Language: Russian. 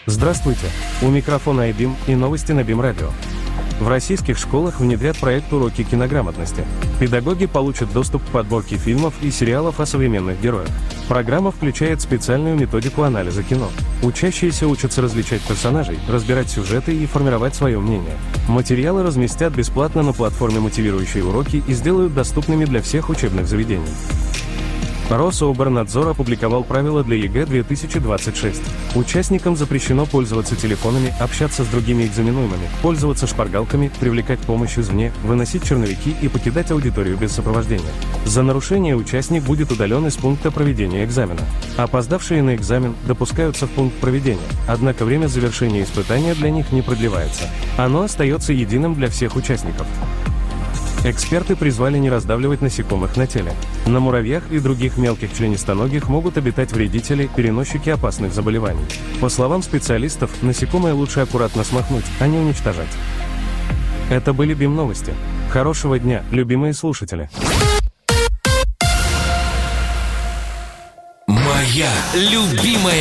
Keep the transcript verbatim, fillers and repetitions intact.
Здравствуйте, у микрофона Айбим и новости на Бим Радио. В российских школах внедрят проект «Уроки кинограмотности». Педагоги получат доступ к подборке фильмов и сериалов о современных героях. Программа включает специальную методику анализа кино. Учащиеся учатся различать персонажей, разбирать сюжеты и формировать свое мнение. Материалы разместят бесплатно на платформе «Мотивирующие уроки» и сделают доступными для всех учебных заведений. Рособорнадзор опубликовал правила для ЕГЭ две тысячи двадцать шесть. Участникам запрещено пользоваться телефонами, общаться с другими экзаменуемыми, пользоваться шпаргалками, привлекать помощь извне, выносить черновики и покидать аудиторию без сопровождения. За нарушение участник будет удален из пункта проведения экзамена. Опоздавшие на экзамен допускаются в пункт проведения, однако время завершения испытания для них не продлевается. Оно остается единым для всех участников. Эксперты призвали не раздавливать насекомых на теле. На муравьях и других мелких членистоногих могут обитать вредители, переносчики опасных заболеваний. По словам специалистов, насекомое лучше аккуратно смахнуть, а не уничтожать. Это были Бим новости. Хорошего дня, любимые слушатели. Моя любимая